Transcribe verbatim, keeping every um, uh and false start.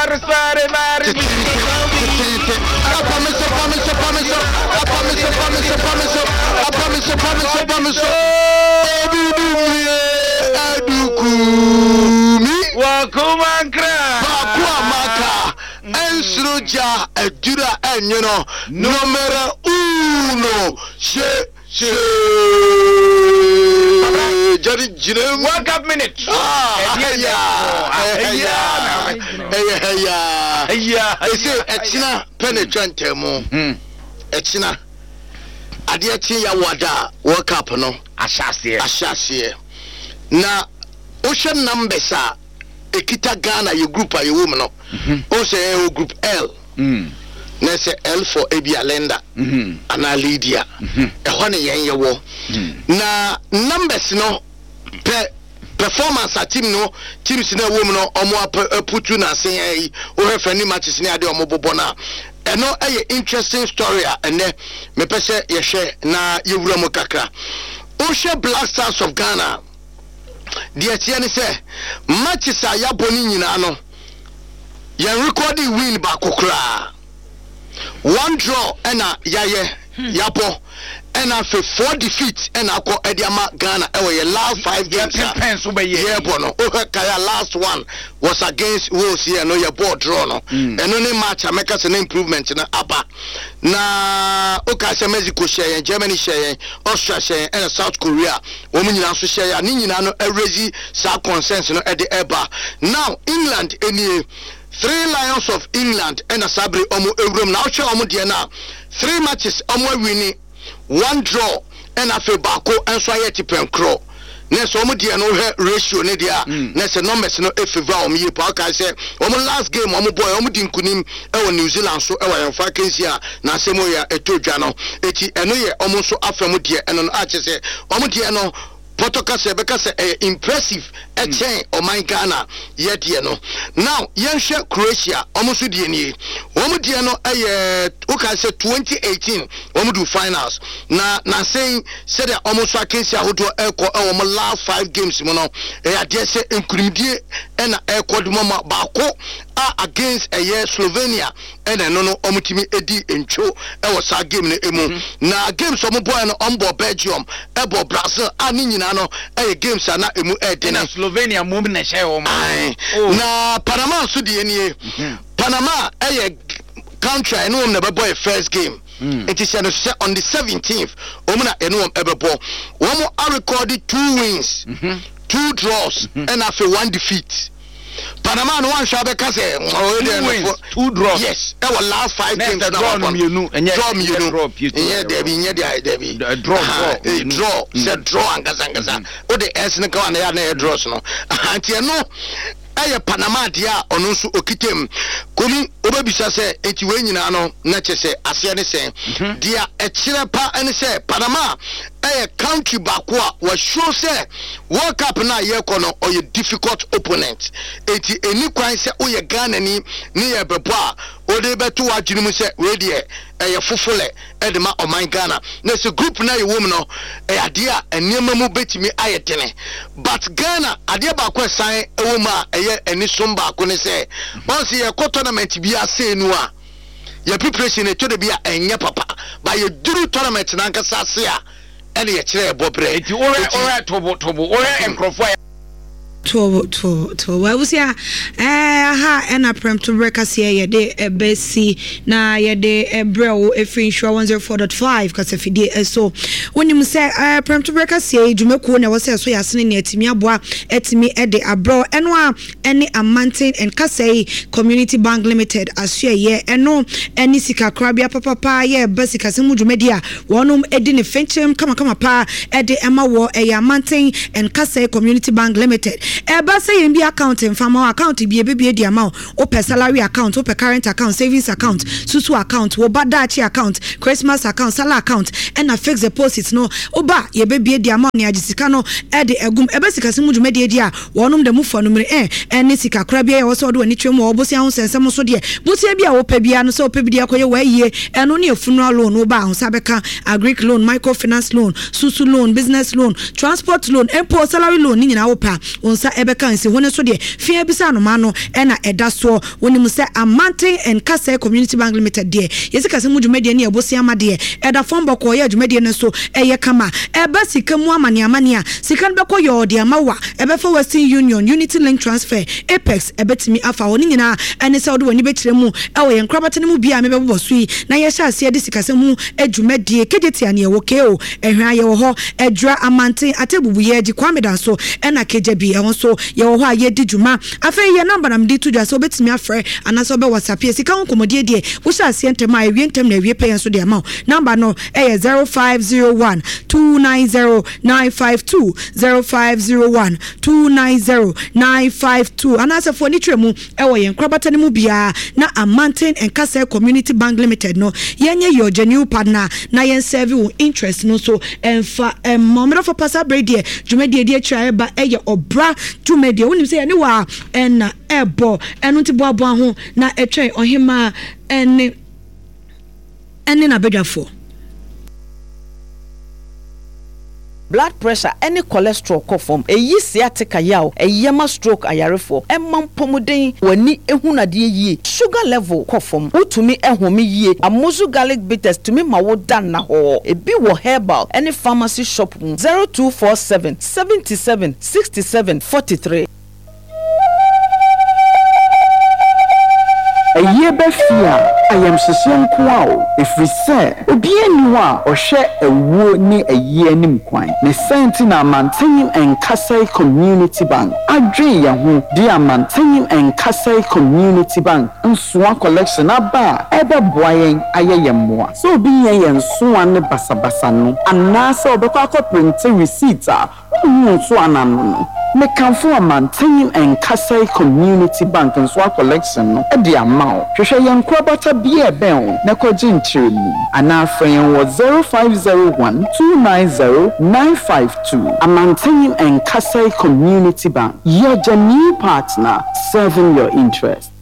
Sorry, sorry, sorry. I promise, I promise, I promise, I promise, I promise, I promise, I promise, I promise, I promise. Edukumi. Wakumankra. Wakuamaka. Ensroja edura enyeno. Numero uno. She she. Jadi jinem. One cup minute. Ah, yeah, yeah, yeah, yeah, yeah. I say, Echina penetrant mo. Hmm. Echina. Adiachi ya wada World Cup no. Ashasiye. Ashasiye. Na ocean numbers a ekita Ghana ye group a ye woman no. O say group L. Hmm. Na say L for Abia Lenda. Hmm. Ana Lydia. Hmm. E ho ne yen ye wo. Na numbers no pe performance a team no teams na woman no omo putu na say eh o hefa ni matches ni ade omo bobo na eno eye interesting story a ene me pese ye hwe na ye wura mo kakra o hwe Black Stars of Ghana de tie ne say matches a ya boni nyina no ye recording win ba kokra one draw ena yaye yabo and after four defeats and I call Ediama Ghana our last five games. Yeah, bono. Kaya last one was against Wolves here. No, your board draw no. And only match I make us an improvement in Abba. Na okay, Mexico share, Germany share, Austria share, and South Korea. Women also share. Nini no erezi sa consensus no at the Eba. Now England any three Lions of England and a Sabri Omo Ebrum. Now show Omo Diana three matches Omo winning. One draw and after Bako and Swayeti Pencro. Next, Omo dia no ratio ne dia. Next, numbers no if you me parka say Omo last game Omo boy Omo din kunim e New Zealand so e wa yemfa kensia na semo ya etodwa no. Eti eno ye Omo so afemu dia eno no ache say Omo dia no Potoka se beka se eh, impressive e chen o my Ghana ye die no. Now yenhwe Croatia omo so die nie. Omo die no eh o ka se twenty eighteen omo do finals. Na na saying said that omo so akensi ahodo e ko e omo last five games mo no e ade se enkurimdie e na e ko dum ma ba ko against a year Slovenia and no no omo timi edi entwo e wo sa game no emu. Na games omo boy no ombo Belgium e bo Brazil ani nyina no e games na emu e de na Slovenia mum na share o na Panama so de nie Panama e country no na be boy first game it is on the seventeenth omna eno e be bo wo a recorded two wins two draws and after one defeat. Panama no one shall be case two draws. Yes, our last five games now. Draw me you know, and draw me you know. Yeah, Debbie, yeah, Debbie. Draw, draw, draw. Said draw and gazangaza. Oh, the S and go and they are draws no. And you know, I Panama dia onusu okitem. Kumi obebisa se enti we nyina no na chese ase ne se dia e kire pa ene se Panama a country bakwa was sure say World Cup na ye kono or a difficult opponent. Eti eni kwan se o ye Ghana ni ni ye bebo a o de beto adwunu se we de e ye fofole e de ma o man Ghana. Na se group na ye wom no e ade a enema mu betimi ayetene. But Ghana ade bakwa san e wom a e ye eni som bakwa ne se once ye ko tournament bi ase nu a ye preparation e to de bi a enye papa ba ye duru tournament na nkasa ase a and ye chere bobre enti ore ore tobo tobo ore enkrofo to to to wa wusia eh ha ena prem to breakers here ye de ebesi na ye de ebrew efin show one oh four point five kase fidie eso wonim se eh prem to breakers here dwumako na wo se so yasene ne atimi aboa atimi e de abro eno a ene Amantin and Kasei Community Bank Limited asue ye eno eni sika krabia papa pa ye basika se mudwumadi a wonum edi ne fenchem kama kama pa e de ema wo e Amantin and Kasei Community Bank Limited. Eba say in be account in farmer account be be the amount open salary account open current account savings account susu account wo badachi account Christmas account salary account and a fix deposits no oba ye be the amount ne agisika no e de egum eba sika se mudwumadi dia wonum de mufo no mere eh ene sika krabia ye wo so do ani twem wo bosia ho sensem so de bosia bia wo pa bia no so pa bia koye wa yie eno ne funeral loan wo ba ho sabeka agric loan microfinance loan susu loan business loan transport loan empo salary loan ni nyina wo pa nsa ebeka nsi hone so de fia bisa no ma no e na eda so woni mu se Amante and Kase Community Bank Limited de yesika se mu dwumade ne ebosi amade eda fombo ko ye dwumade ne so eye kama eba sika mu amane amane a sika no beko yo de amawa ebe fa Western Union Unity Link Transfer Apex ebetimi afa woni nyina ene se wode woni betire mu e wo ye nkrabate ne mu bia me bebo so yi na ye sha ase de sika se mu adwumade kejeti ane wo ke o ehwa ye wo ho edra Amante atebubu ye ji kwameda so ena keje bi e ho so ye wo ho a ye di dwuma afa ye number na mdi tudwa so betimi afre ana so be WhatsApp ye sika ho komodie die wo sha ase ntem a ewie ntem na ewie pay so de ama number no e zero five zero one two nine zero nine five two zero five zero one two nine zero nine five two ana se fo ni twemu e wo ye nkrabata ne mu bia na Amante and Kase Community Bank Limited no yenye your genuine partner na yen serve you interest no so emfa em momero for pasa brady dwumade die try ba e ye obra dwumade wonim se ye ne wa en ebo enu ti bo abo ho na etwen ohima ene ene na bedwafo. Blood pressure, any cholesterol kofom, a yi sciatica yaw, a yama stroke ayarefo, a man pomodin, wani ehuna die ye, sugar level kofom, utumi ehumi ye, a mozu garlic bitters to me ma wo dan na ho, a biwo herbal, any pharmacy shop zero two four seven seventy seven sixty seven forty three. A year befia, I am Sisian Kwao. If we say, Obienwa or share a war near a year nimquine, ne sentina maintaining and Kasai Community Bank. I dream yahu, dear maintaining and Kasai Community Bank, and swan collection aba, ever boying ayayamwa. So be a and swan basabasano, and nasa obaka printing receipts are. Swanano. Me can for maintaining and Kasai Community Bank and Swan collection at the amount. Trisha young crabata be a bell, Nakojin Chirmi. And our friend was zero five zero one two nine zero nine five two. A maintaining and Kasai Community Bank. Your genuine partner serving your interest.